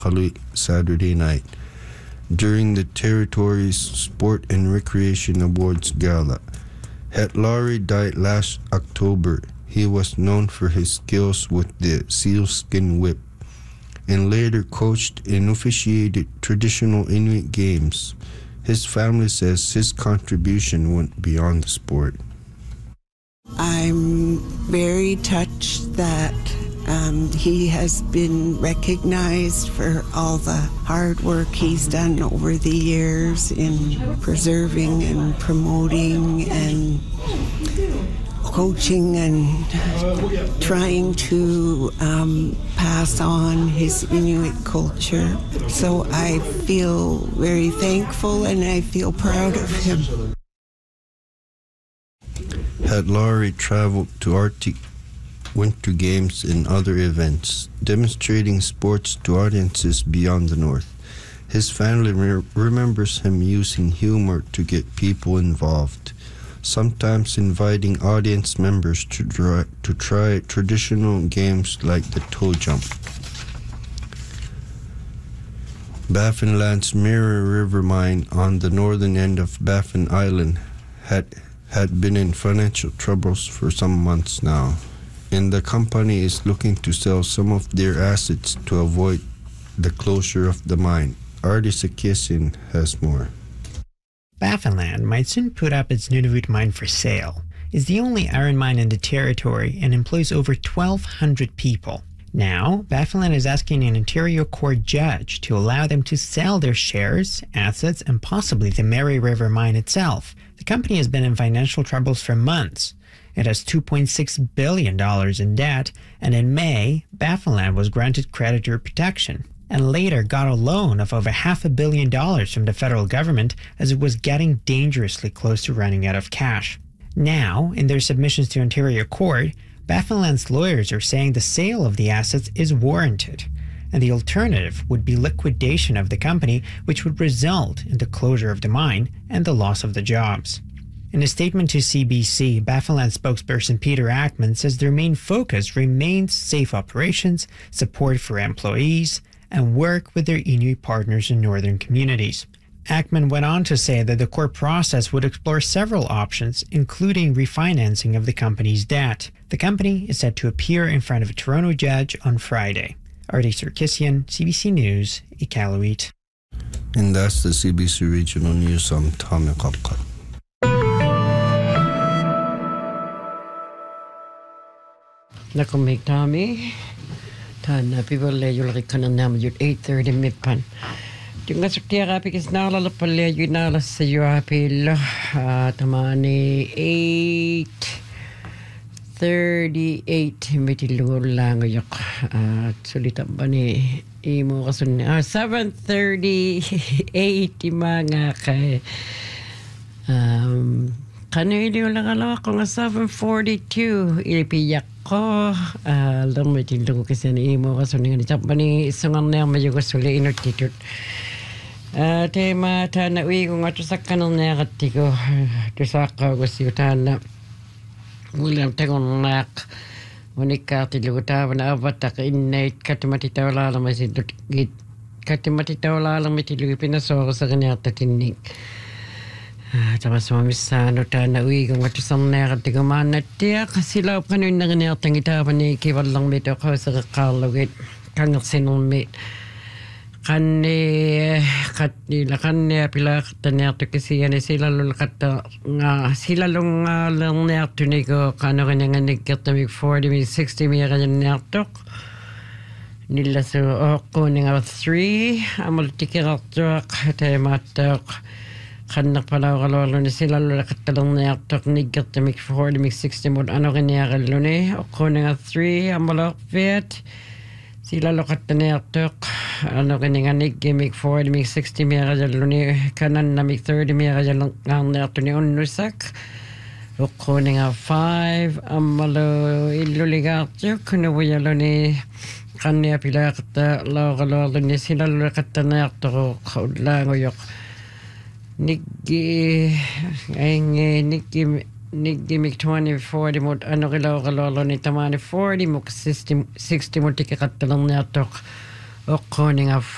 Saturday night during the territory's Sport and Recreation Awards Gala. Het Laurie died last October. He was known for his skills with the sealskin whip and later coached and officiated traditional Inuit games. His family says his contribution went beyond the sport. I'm very touched that he has been recognized for all the hard work he's done over the years in preserving and promoting and coaching and trying to pass on his Inuit culture. So I feel very thankful and I feel proud of him. Het Laurie traveled to Arctic Winter Games and other events, demonstrating sports to audiences beyond the North. His family remembers him using humor to get people involved, sometimes inviting audience members to try traditional games like the toe jump. Baffinland's Mirror River mine on the northern end of Baffin Island had been in financial troubles for some months now, and the company is looking to sell some of their assets to avoid the closure of the mine. Artie Sarkisian has more. Baffinland might soon put up its Nunavut mine for sale. It's the only iron mine in the territory and employs over 1,200 people. Now, Baffinland is asking an Ontario court judge to allow them to sell their shares, assets, and possibly the Mary River mine itself. The company has been in financial troubles for months. It has $2.6 billion in debt, and in May, Baffinland was granted creditor protection and later got a loan of over $500 million from the federal government as it was getting dangerously close to running out of cash. Now, in their submissions to Ontario court, Baffinland's lawyers are saying the sale of the assets is warranted, and the alternative would be liquidation of the company, which would result in the closure of the mine and the loss of the jobs. In a statement to CBC, Baffinland spokesperson Peter Ackman says their main focus remains safe operations, support for employees, and work with their Inuit partners in northern communities. Ackman went on to say that the court process would explore several options, including refinancing of the company's debt. The company is set to appear in front of a Toronto judge on Friday. Artie Sarkisian, CBC News, Iqaluit. And that's the CBC Regional News. I'm Tommy Kopkat. Nakumik Tommy. Tana people le yulri kananam yut 8:30 midpan. Tunga suktiara pikis nala lapale yunala sa yuapil tamani 8:38 mitilul lang yok sulita bani imo kasun 7:38 mga kay kanili lang alawa ko nga 7:42 ilipiyak ko lang mitilul kasi ni imo kasun nga ni bani isungan na mayo suli inutitut tema tana ui ko nga sa kanal na katiko to sa ka gusto tana William tengon nak unika tiluta wana avata innate katimati tawla la masidut git katimati tawla la mitilu pinaso sa kanya tatinning tama sumisano tana ui ko nga sa na katiko manatia kasila kanuin na kanya tangita pani kiwalang mito ko sa kalawit kangasinong mit kanne pila tanya to kasi yan sila lulakata nga sila long lang nerto ni ko kano kanya nga nagkatamig 40 mi 60 mi kanya nertok nila so ako nga 3 amal tikiratok tematok kanak pala kalolo ni sila lulakata lang nertok nagkatamig 40 mi 60 mo ano kanya kalone ako nga 3 amal fit sila lokat na tok ano kanya nig mig 40 mig 60 mega jalo ni kanan na mig 30 mega jalo ang nato ni unusak ko nga 5 amalo iluligato kuno yalo ni kanya pila kata lo ni sila lokat na tok lang yok nigi nigi mig 20 40 mod ano kilo ni tamani 40 mo 60 mo tikakatalong na tok o nga